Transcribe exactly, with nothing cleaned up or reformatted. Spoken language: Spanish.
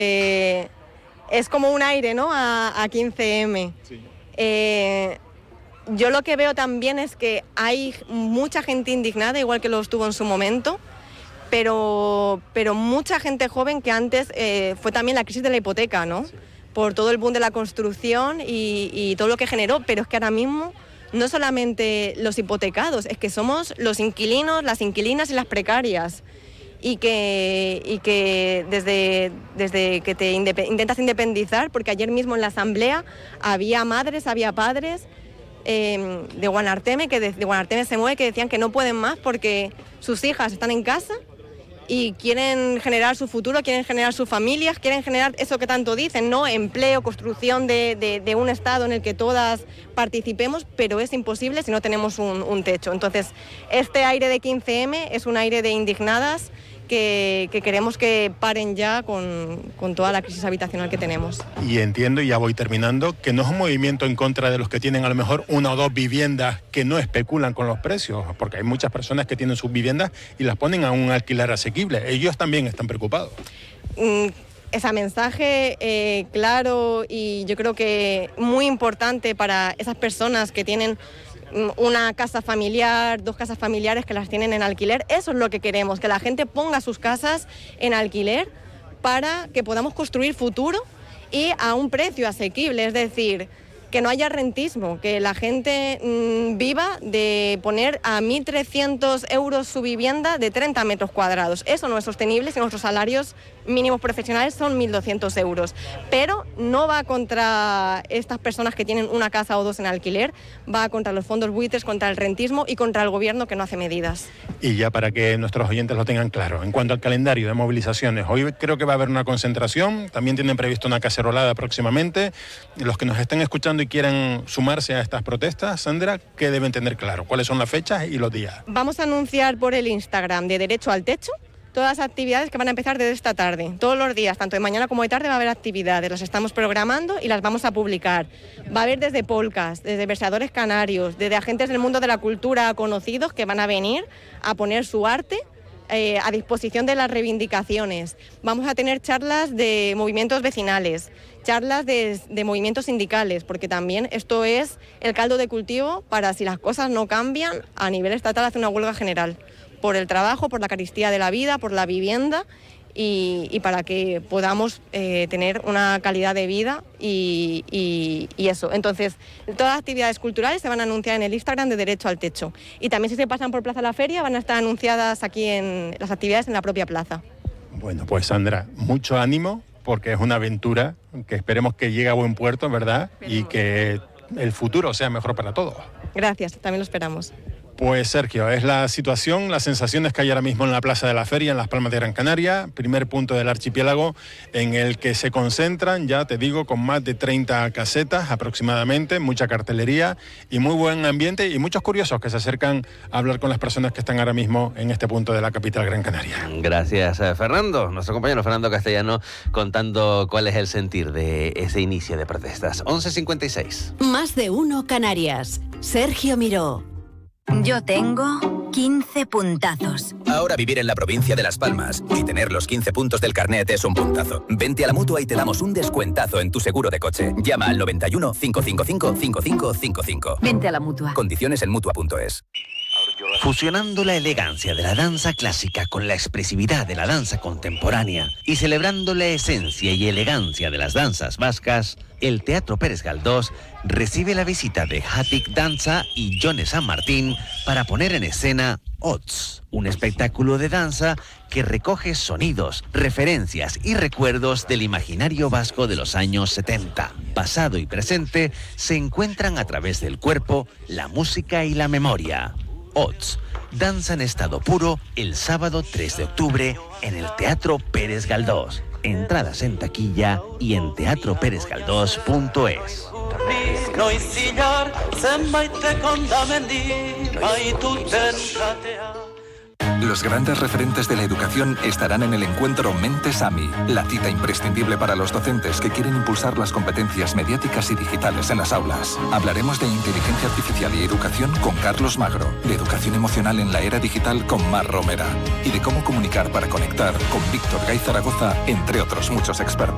Eh, es como un aire, ¿no? A, a quince eme. Sí. Eh, yo lo que veo también es que hay mucha gente indignada, igual que lo estuvo en su momento, pero, pero mucha gente joven que antes eh, fue también la crisis de la hipoteca, ¿no? Sí. Por todo el boom de la construcción y, y todo lo que generó, pero es que ahora mismo no solamente los hipotecados, es que somos los inquilinos, las inquilinas y las precarias. Y que, y que desde, desde que te indep- intentas independizar, porque ayer mismo en la asamblea había madres, había padres eh, de Guanarteme, que de, de Guanarteme se mueve, que decían que no pueden más porque sus hijas están en casa y quieren generar su futuro, quieren generar sus familias, quieren generar eso que tanto dicen, ¿no? Empleo, construcción de, de, de un Estado en el que todas participemos, pero es imposible si no tenemos un, un techo. Entonces, este aire de quince eme es un aire de indignadas que, que queremos que paren ya con, con toda la crisis habitacional que tenemos. Y entiendo, y ya voy terminando, que no es un movimiento en contra de los que tienen a lo mejor una o dos viviendas que no especulan con los precios, porque hay muchas personas que tienen sus viviendas y las ponen a un alquiler asequible. Ellos también están preocupados. Mm, ese mensaje eh, claro y yo creo que muy importante para esas personas que tienen una casa familiar, dos casas familiares que las tienen en alquiler. Eso es lo que queremos, que la gente ponga sus casas en alquiler para que podamos construir futuro y a un precio asequible, es decir, que no haya rentismo, que la gente mmm, viva de poner a mil trescientos euros su vivienda de treinta metros cuadrados. Eso no es sostenible si nuestros salarios mínimos profesionales son mil doscientos euros. Pero no va contra estas personas que tienen una casa o dos en alquiler, va contra los fondos buitres, contra el rentismo y contra el gobierno que no hace medidas. Y ya para que nuestros oyentes lo tengan claro, en cuanto al calendario de movilizaciones, hoy creo que va a haber una concentración, también tienen previsto una cacerolada próximamente. Los que nos estén escuchando y quieran sumarse a estas protestas, Sandra, ¿qué deben tener claro? ¿Cuáles son las fechas y los días? Vamos a anunciar por el Instagram de Derecho al Techo todas las actividades que van a empezar desde esta tarde. Todos los días, tanto de mañana como de tarde, va a haber actividades. Las estamos programando y las vamos a publicar. Va a haber desde polcas, desde versadores canarios, desde agentes del mundo de la cultura conocidos que van a venir a poner su arte eh, a disposición de las reivindicaciones. Vamos a tener charlas de movimientos vecinales, charlas de, de movimientos sindicales, porque también esto es el caldo de cultivo para, si las cosas no cambian, a nivel estatal hacer una huelga general por el trabajo, por la carestía de la vida, por la vivienda y, y para que podamos eh, tener una calidad de vida y, y, y eso. Entonces, todas las actividades culturales se van a anunciar en el Instagram de Derecho al Techo. Y también si se pasan por Plaza La Feria van a estar anunciadas aquí en las actividades en la propia plaza. Bueno, pues Sandra, mucho ánimo, porque es una aventura que esperemos que llegue a buen puerto, ¿verdad? Esperemos. Y que el futuro sea mejor para todos. Gracias, también lo esperamos. Pues Sergio, es la situación, las sensaciones que hay ahora mismo en la Plaza de la Feria, en Las Palmas de Gran Canaria, primer punto del archipiélago en el que se concentran, ya te digo, con más de treinta casetas aproximadamente, mucha cartelería y muy buen ambiente y muchos curiosos que se acercan a hablar con las personas que están ahora mismo en este punto de la capital Gran Canaria. Gracias, Fernando. Nuestro compañero Fernando Castellano contando cuál es el sentir de ese inicio de protestas. once cincuenta y seis. Más de uno Canarias. Sergio Miró. Yo tengo quince puntazos. Ahora vivir en la provincia de Las Palmas y tener los quince puntos del carnet es un puntazo. Vente a la Mutua y te damos un descuentazo en tu seguro de coche. Llama al noventa y uno, cinco cinco cinco, cinco cinco cinco cinco. Vente a la Mutua. Condiciones en mutua punto es. Fusionando la elegancia de la danza clásica con la expresividad de la danza contemporánea y celebrando la esencia y elegancia de las danzas vascas, el Teatro Pérez Galdós recibe la visita de Hatik Danza y Jone San Martín para poner en escena Ots, un espectáculo de danza que recoge sonidos, referencias y recuerdos del imaginario vasco de los años setenta. Pasado y presente se encuentran a través del cuerpo, la música y la memoria. Ots, danza en estado puro, el sábado tres de octubre en el Teatro Pérez Galdós. Entradas en taquilla y en teatro pérez galdós punto es. Los grandes referentes de la educación estarán en el encuentro Mentes AMI, la cita imprescindible para los docentes que quieren impulsar las competencias mediáticas y digitales en las aulas. Hablaremos de inteligencia artificial y educación con Carlos Magro, de educación emocional en la era digital con Mar Romera y de cómo comunicar para conectar con Víctor Gay Zaragoza, entre otros muchos expertos.